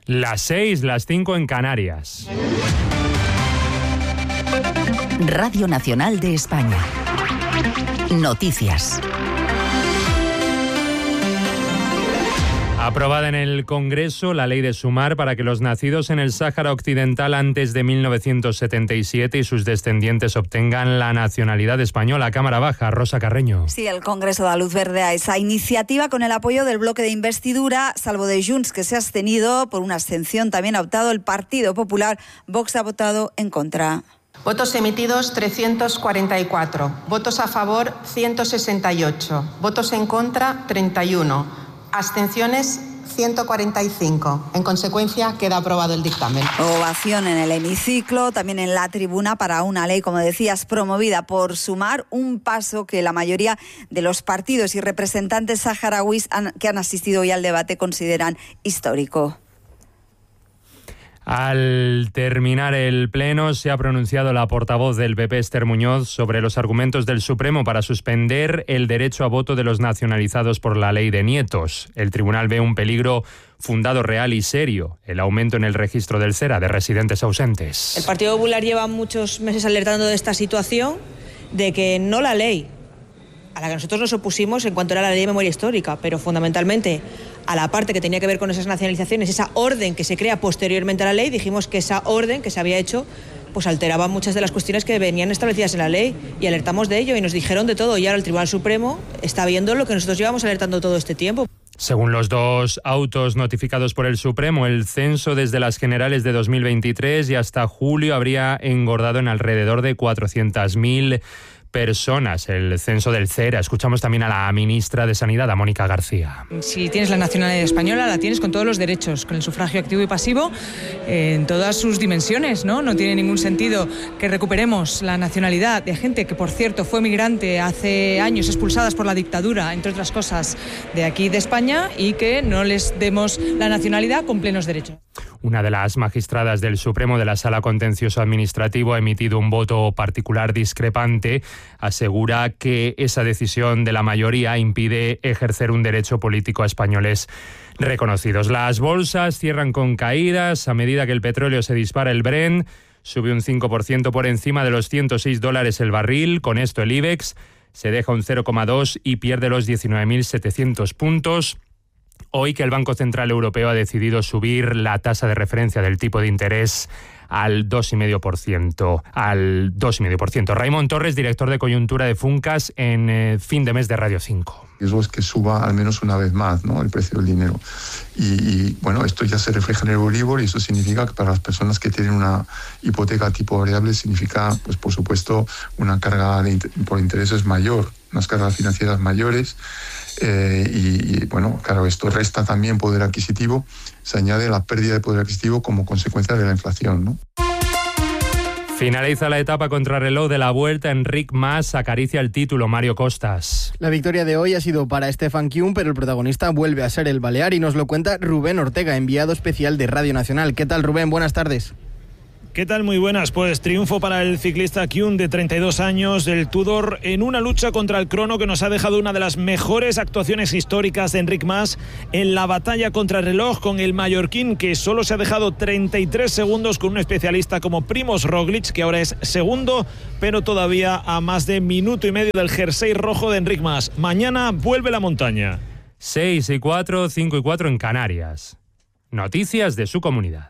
Las 6, las 5 en Canarias. Radio Nacional de España. Noticias. Aprobada en el Congreso la ley de sumar para que los nacidos en el Sáhara Occidental antes de 1977 y sus descendientes obtengan la nacionalidad española. Cámara Baja, Rosa Carreño. Sí, el Congreso da luz verde a esa iniciativa con el apoyo del bloque de investidura, salvo de Junts, que se ha abstenido. Por una abstención también ha optado el Partido Popular. Vox ha votado en contra. Votos emitidos 344, votos a favor 168, votos en contra 31, abstenciones 145. En consecuencia, queda aprobado el dictamen. Ovación en el hemiciclo, también en la tribuna para una ley, como decías, promovida por Sumar, un paso que la mayoría de los partidos y representantes saharauis que han asistido hoy al debate consideran histórico. Al terminar el pleno se ha pronunciado la portavoz del PP, Esther Muñoz, sobre los argumentos del Supremo para suspender el derecho a voto de los nacionalizados por la ley de nietos. El tribunal ve un peligro fundado, real y serio: el aumento en el registro del CERA de residentes ausentes. El Partido Popular lleva muchos meses alertando de esta situación, de que no la ley a la que nosotros nos opusimos en cuanto era la ley de memoria histórica, pero fundamentalmente a la parte que tenía que ver con esas nacionalizaciones, esa orden que se crea posteriormente a la ley, dijimos que esa orden que se había hecho pues alteraba muchas de las cuestiones que venían establecidas en la ley, y alertamos de ello y nos dijeron de todo, y ahora el Tribunal Supremo está viendo lo que nosotros llevamos alertando todo este tiempo. Según los dos autos notificados por el Supremo, el censo desde las generales de 2023 y hasta julio habría engordado en alrededor de 400.000 personas, el censo del CERA. Escuchamos también a la ministra de Sanidad, a Mónica García. Si tienes la nacionalidad española, la tienes con todos los derechos, con el sufragio activo y pasivo en todas sus dimensiones, ¿no? No tiene ningún sentido que recuperemos la nacionalidad de gente que, por cierto, fue migrante hace años, expulsadas por la dictadura, entre otras cosas, de aquí de España, y que no les demos la nacionalidad con plenos derechos. Una de las magistradas del Supremo de la Sala Contencioso Administrativo ha emitido un voto particular discrepante. Asegura que esa decisión de la mayoría impide ejercer un derecho político a españoles reconocidos. Las bolsas cierran con caídas a medida que el petróleo se dispara. El Brent sube un 5% por encima de los $106 el barril. Con esto el IBEX se deja un 0,2 y pierde los 19.700 puntos. Hoy que el Banco Central Europeo ha decidido subir la tasa de referencia del tipo de interés al 2,5%. Raimon Torres, director de coyuntura de Funcas, en Fin de Mes de Radio 5. Eso es que suba al menos una vez más, ¿no?, el precio del dinero. Y bueno, esto ya se refleja en el Euribor, y eso significa que para las personas que tienen una hipoteca tipo variable significa, pues por supuesto, una carga por intereses mayor, unas cargas financieras mayores. Y bueno, claro, esto resta también poder adquisitivo, se añade la pérdida de poder adquisitivo como consecuencia de la inflación, ¿no? Finaliza la etapa contrarreloj de la Vuelta. Enric Mas acaricia el título. Mario Costas. La victoria de hoy ha sido para Stefan Küng, pero el protagonista vuelve a ser el balear, y nos lo cuenta Rubén Ortega, enviado especial de Radio Nacional. ¿Qué tal, Rubén? Buenas tardes. ¿Qué tal? Muy buenas. Pues triunfo para el ciclista Küng, de 32 años, del Tudor, en una lucha contra el crono que nos ha dejado una de las mejores actuaciones históricas de Enric Mas en la batalla contra el reloj, con el mallorquín, que solo se ha dejado 33 segundos con un especialista como Primož Roglič, que ahora es segundo, pero todavía a más de minuto y medio del jersey rojo de Enric Mas. Mañana vuelve la montaña. 6:04, 5:04 en Canarias. Noticias de su comunidad.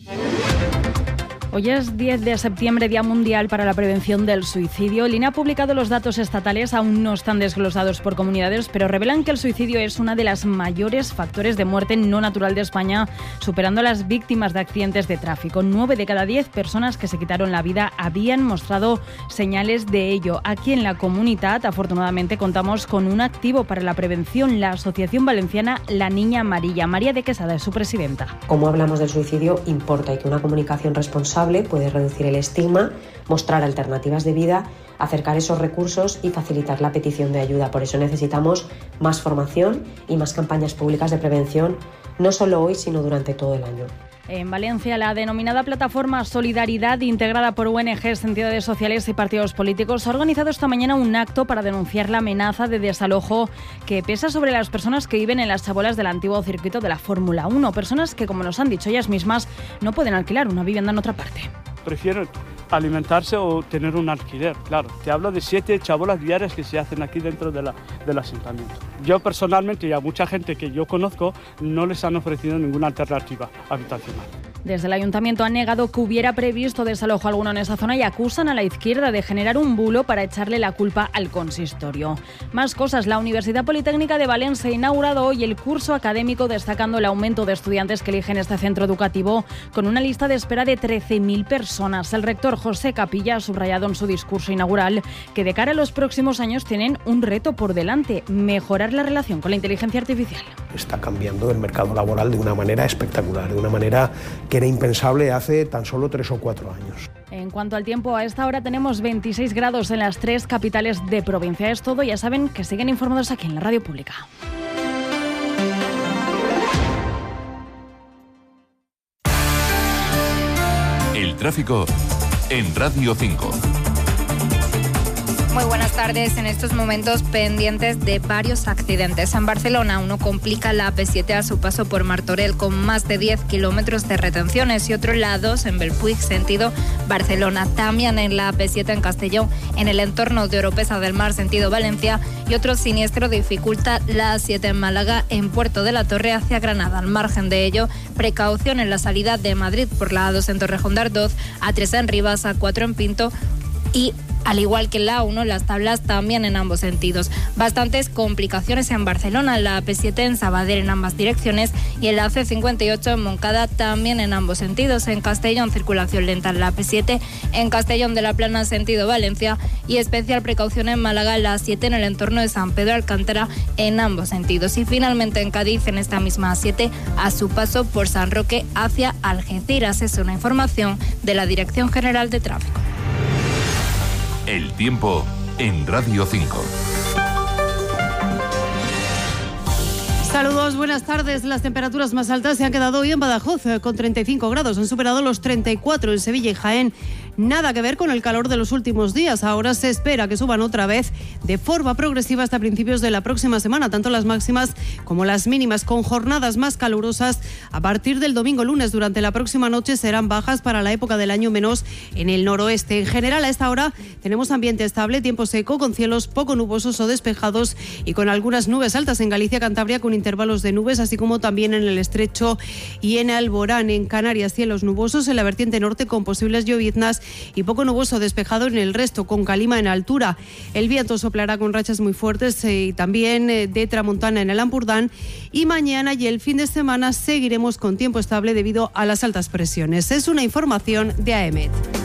Hoy es 10 de septiembre, Día Mundial para la Prevención del Suicidio. El INE ha publicado los datos estatales, aún no están desglosados por comunidades, pero revelan que el suicidio es una de las mayores factores de muerte no natural de España, superando a las víctimas de accidentes de tráfico. 9 de cada 10 personas que se quitaron la vida habían mostrado señales de ello. Aquí en la comunidad, afortunadamente, contamos con un activo para la prevención, la Asociación Valenciana La Niña Amarilla. María de Quesada es su presidenta. Como hablamos del suicidio, importa, y que una comunicación responsable puede reducir el estigma, mostrar alternativas de vida, acercar esos recursos y facilitar la petición de ayuda. Por eso necesitamos más formación y más campañas públicas de prevención, no solo hoy, sino durante todo el año. En Valencia, la denominada plataforma Solidaridad, integrada por ONGs, entidades sociales y partidos políticos, ha organizado esta mañana un acto para denunciar la amenaza de desalojo que pesa sobre las personas que viven en las chabolas del antiguo circuito de la Fórmula 1. Personas que, como nos han dicho ellas mismas, no pueden alquilar una vivienda en otra parte. Prefieren alimentarse o tener un alquiler, claro. Te hablo de 7 chabolas diarias que se hacen aquí dentro del asentamiento. Yo personalmente y a mucha gente que yo conozco no les han ofrecido ninguna alternativa habitacional. Desde el ayuntamiento han negado que hubiera previsto desalojo alguno en esa zona y acusan a la izquierda de generar un bulo para echarle la culpa al consistorio. Más cosas. La Universidad Politécnica de Valencia ha inaugurado hoy el curso académico, destacando el aumento de estudiantes que eligen este centro educativo, con una lista de espera de 13.000 personas. El rector José Capilla ha subrayado en su discurso inaugural que de cara a los próximos años tienen un reto por delante: mejorar la relación con la inteligencia artificial. Está cambiando el mercado laboral de una manera espectacular, de una manera que era impensable hace tan solo 3 o 4 años. En cuanto al tiempo, a esta hora tenemos 26 grados en las 3 capitales de provincia. Es todo, ya saben que siguen informados aquí en la radio pública. El tráfico en Radio 5. Muy buenas tardes. En estos momentos pendientes de varios accidentes. En Barcelona, uno complica la AP7 a su paso por Martorell con más de 10 kilómetros de retenciones, y otro en la A2 en Belpuig, sentido Barcelona. También en la AP7 en Castellón, en el entorno de Oropesa del Mar, sentido Valencia, y otro siniestro dificulta la A7 en Málaga, en Puerto de la Torre hacia Granada. Al margen de ello, precaución en la salida de Madrid por la A2 en Torrejón de Ardoz, A3 en Rivas, A4 en Pinto y, al igual que la A1, las tablas también en ambos sentidos. Bastantes complicaciones en Barcelona, la AP7 en Sabadell en ambas direcciones y el AC58 en Moncada también en ambos sentidos. En Castellón, circulación lenta en la AP7, en Castellón de la Plana sentido Valencia, y especial precaución en Málaga, la A7 en el entorno de San Pedro Alcántara en ambos sentidos. Y finalmente en Cádiz, en esta misma A7, a su paso por San Roque hacia Algeciras. Es una información de la Dirección General de Tráfico. El tiempo en Radio 5. Saludos, buenas tardes. Las temperaturas más altas se han quedado hoy en Badajoz, con 35 grados. Han superado los 34 en Sevilla y Jaén. Nada que ver con el calor de los últimos días. Ahora se espera que suban otra vez de forma progresiva hasta principios de la próxima semana, tanto las máximas como las mínimas, con jornadas más calurosas a partir del domingo lunes. Durante la próxima noche serán bajas para la época del año, menos en el noroeste. En general, a esta hora tenemos ambiente estable, tiempo seco, con cielos poco nubosos o despejados y con algunas nubes altas en Galicia, Cantabria, con intervalos de nubes, así como también en el Estrecho y en Alborán. En Canarias, cielos nubosos, en la vertiente norte con posibles lloviznas y poco nuboso despejado en el resto, con calima en altura. El viento soplará con rachas muy fuertes y también de tramontana en el Ampurdán, y mañana y el fin de semana seguiremos con tiempo estable debido a las altas presiones. Es una información de AEMET.